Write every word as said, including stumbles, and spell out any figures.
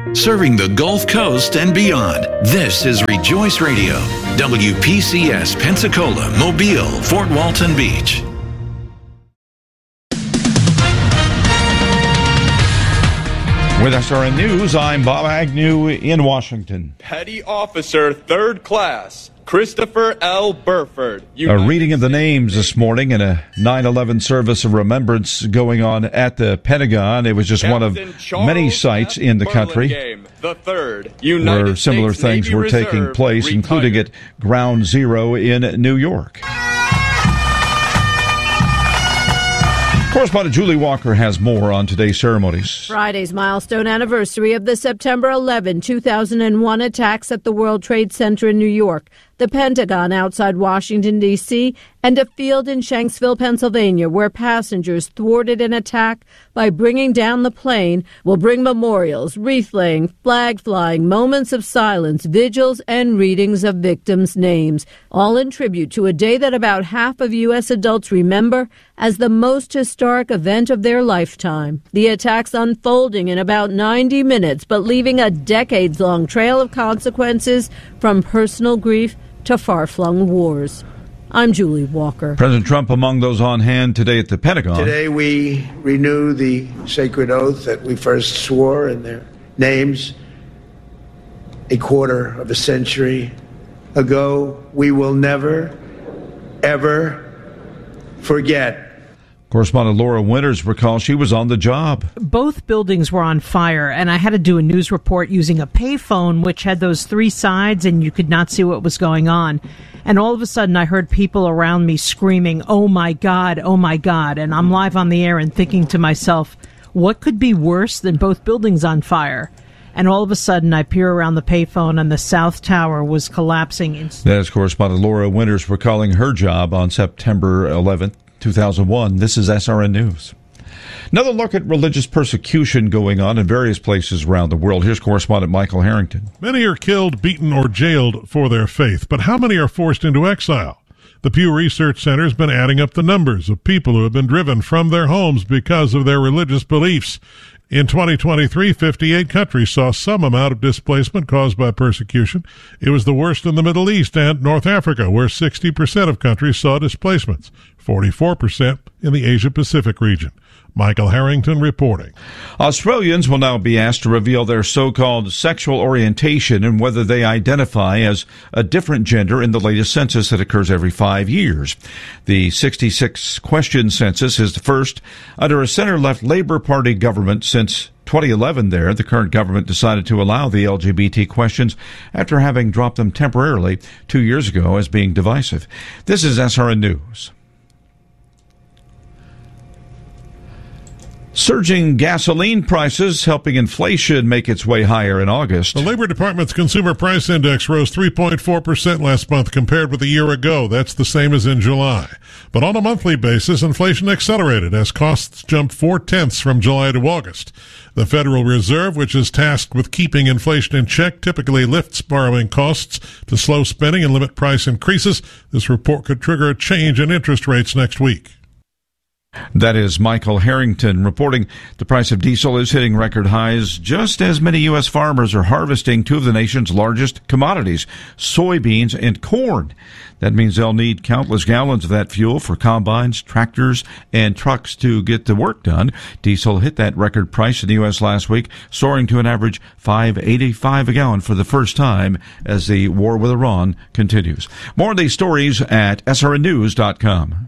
Serving the Gulf Coast and beyond, this is Rejoice Radio, W P C S Pensacola, Mobile, Fort Walton Beach. With S R N News, I'm Bob Agnew in Washington. Petty Officer Third Class Christopher L. Burford. A reading of the names this morning in a nine eleven service of remembrance going on at the Pentagon. It was just one of many sites in the country the third, where similar things were taking place, including at Ground Zero in New York. Correspondent Julie Walker has more on today's ceremonies. Friday's milestone anniversary of the September eleventh, two thousand one attacks at the World Trade Center in New York, the Pentagon outside Washington, D C, and a field in Shanksville, Pennsylvania, where passengers thwarted an attack by bringing down the plane, will bring memorials, wreath-laying, flag-flying, moments of silence, vigils, and readings of victims' names, all in tribute to a day that about half of U S adults remember as the most historic event of their lifetime. The attacks unfolding in about ninety minutes, but leaving a decades-long trail of consequences from personal grief to far-flung wars. I'm Julie Walker. President Trump among those on hand today at the Pentagon. Today we renew the sacred oath that we first swore in their names a quarter of a century ago. We will never, ever forget. Correspondent Laura Winters recalls she was on the job. Both buildings were on fire, and I had to do a news report using a payphone, which had those three sides, and you could not see what was going on. And all of a sudden, I heard people around me screaming, "Oh, my God, oh, my God." And I'm live on the air and thinking to myself, what could be worse than both buildings on fire? And all of a sudden, I peer around the payphone, and the South Tower was collapsing. In- that is correspondent Laura Winters recalling her job on September eleventh. two thousand one. This is S R N News. Another look at religious persecution going on in various places around the world. Here's correspondent Michael Harrington. Many are killed, beaten, or jailed for their faith, but how many are forced into exile? The Pew Research Center has been adding up the numbers of people who have been driven from their homes because of their religious beliefs. In twenty twenty-three, fifty-eight countries saw some amount of displacement caused by persecution. It was the worst in the Middle East and North Africa, where sixty percent of countries saw displacements, forty-four percent in the Asia-Pacific region. Michael Harrington reporting. Australians will now be asked to reveal their so-called sexual orientation and whether they identify as a different gender in the latest census that occurs every five years. The sixty-six question census is the first under a center-left Labour Party government since twenty eleven there. The current government decided to allow the L G B T questions after having dropped them temporarily two years ago as being divisive. This is S R N News. Surging gasoline prices helping inflation make its way higher in August. The Labor Department's Consumer Price Index rose three point four percent last month compared with a year ago. That's the same as in July. But on a monthly basis, inflation accelerated as costs jumped four-tenths from July to August. The Federal Reserve, which is tasked with keeping inflation in check, typically lifts borrowing costs to slow spending and limit price increases. This report could trigger a change in interest rates next week. That is Michael Harrington reporting. The price of diesel is hitting record highs just as many U S farmers are harvesting two of the nation's largest commodities, soybeans and corn. That means they'll need countless gallons of that fuel for combines, tractors, and trucks to get the work done. Diesel hit that record price in the U S last week, soaring to an average five eighty-five a gallon for the first time as the war with Iran continues. More of these stories at S R N news dot com.